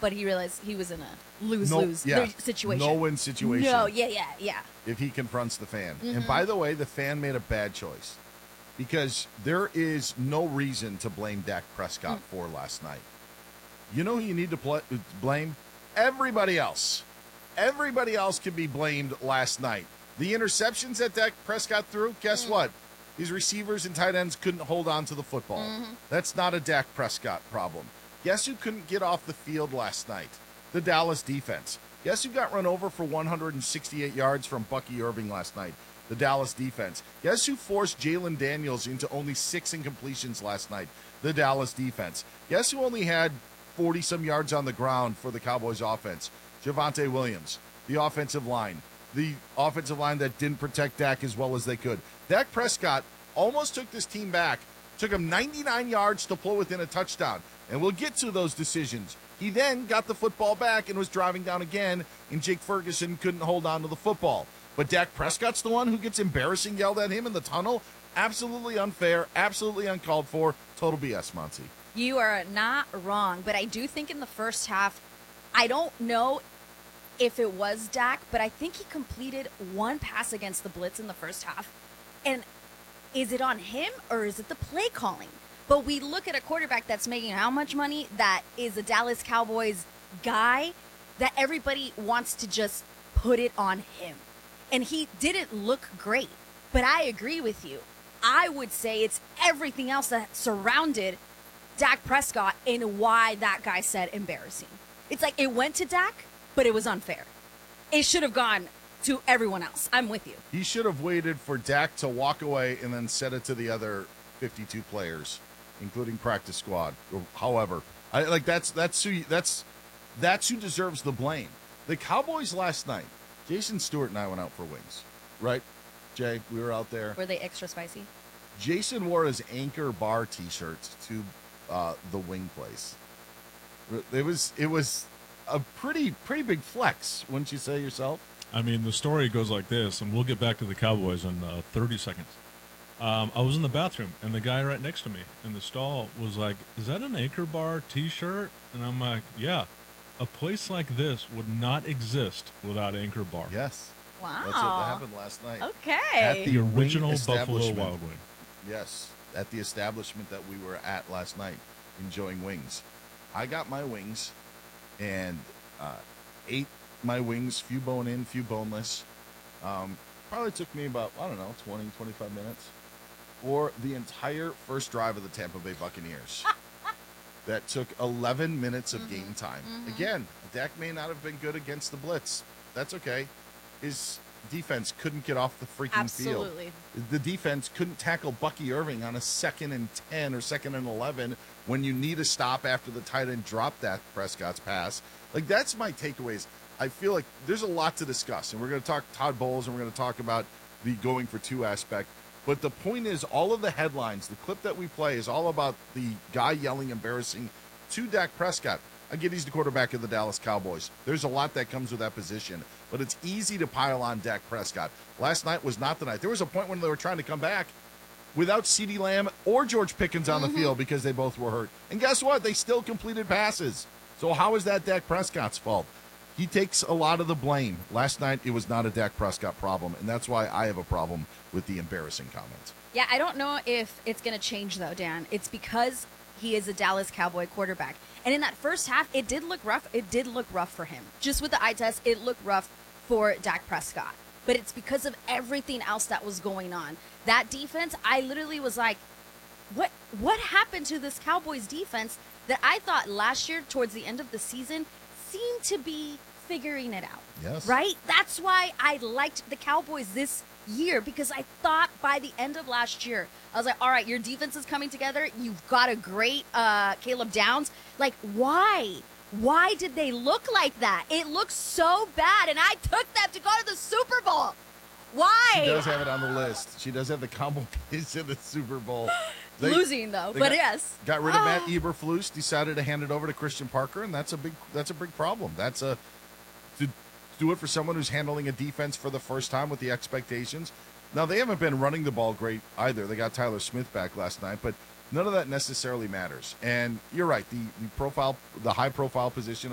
but he realized he was in a lose-lose situation. No-win situation. No, yeah. If he confronts the fan. And by the way, the fan made a bad choice because there is no reason to blame Dak Prescott for last night. You know who you need to blame? Everybody else. Everybody else can be blamed last night. The interceptions that Dak Prescott threw, guess what? These receivers and tight ends couldn't hold on to the football. That's not a Dak Prescott problem. Guess who couldn't get off the field last night? The Dallas defense. Guess who got run over for 168 yards from Bucky Irving last night? The Dallas defense. Guess who forced Jalen Daniels into only 6 incompletions last night? The Dallas defense. Guess who only had 40-some yards on the ground for the Cowboys offense? Javonte Williams. The offensive line. The offensive line that didn't protect Dak as well as they could. Dak Prescott almost took this team back. Took him 99 yards to pull within a touchdown. And we'll get to those decisions. He then got the football back and was driving down again, and Jake Ferguson couldn't hold on to the football. But Dak Prescott's the one who gets embarrassing yelled at him in the tunnel? Absolutely unfair, absolutely uncalled for. Total BS, Monty. You are not wrong, but I do think in the first half, I don't know if it was Dak, but I think he completed one pass against the blitz in the first half. And is it on him or is it the play calling? But we look at a quarterback that's making how much money that is a Dallas Cowboys guy that everybody wants to just put it on him. And he didn't look great. But I agree with you. I would say it's everything else that surrounded Dak Prescott and why that guy said embarrassing. It's like it went to Dak, but it was unfair. It should have gone to everyone else. I'm with you. He should have waited for Dak to walk away and then said it to the other 52 players, including practice squad. However, that's who deserves the blame. The Cowboys last night. Jason Stewart and I went out for wings, right? Jay, we were out there. Were they extra spicy? Jason wore his Anchor Bar T-shirts to the wing place. It was a pretty big flex, wouldn't you say yourself? I mean, the story goes like this, and we'll get back to the Cowboys in 30 seconds. I was in the bathroom, and the guy right next to me in the stall was like, "Is that an Anchor Bar T-shirt?" And I'm like, "Yeah." A place like this would not exist without Anchor Bar. Yes. Wow. That's what happened last night. Okay. At The original wing Buffalo establishment. Wild Wing. Yes, at the establishment that we were at last night, enjoying wings. I got my wings and ate my wings, few bone in, few boneless. Probably took me about, 20, 25 minutes for the entire first drive of the Tampa Bay Buccaneers. That took 11 minutes of game time. Again, Dak may not have been good against the blitz. That's okay. His defense couldn't get off the freaking field. Absolutely. The defense couldn't tackle Bucky Irving on a 2nd and 10 or 2nd and 11 when you need a stop after the tight end dropped that Prescott's pass. Like, that's my takeaways. I feel like there's a lot to discuss, and we're going to talk Todd Bowles, and we're going to talk about the going for two aspect. But the point is, all of the headlines, the clip that we play is all about the guy yelling embarrassing to Dak Prescott. I get he's the quarterback of the Dallas Cowboys. There's a lot that comes with that position, but it's easy to pile on Dak Prescott. Last night was not the night. There was a point when they were trying to come back without CeeDee Lamb or George Pickens on the field because they both were hurt. And guess what? They still completed passes. So how is that Dak Prescott's fault? He takes a lot of the blame. Last night, it was not a Dak Prescott problem, and that's why I have a problem with the embarrassing comment. Yeah, I don't know if it's going to change, though, Dan. It's because he is a Dallas Cowboy quarterback. And in that first half, it did look rough. It did look rough for him. Just with the eye test, it looked rough for Dak Prescott. But it's because of everything else that was going on. That defense, I literally was like, what happened to this Cowboys defense that I thought last year, towards the end of the season, seemed to be figuring it out. Yes. Right? That's why I liked the Cowboys this year, because I thought by the end of last year, I was like, all right, your defense is coming together. You've got a great Caleb Downs. Like, why? Why did they look like that? It looks so bad, and I took them to go to the Super Bowl. Why? She does have it on the list. She does have the Cowboys in the Super Bowl. Losing, though, but yes. Got rid of Matt Eberflus, decided to hand it over to Christian Parker, and that's a big problem. To do it for someone who's handling a defense for the first time with the expectations. Now, they haven't been running the ball great either. They got Tyler Smith back last night, but none of that necessarily matters. And you're right, the high-profile position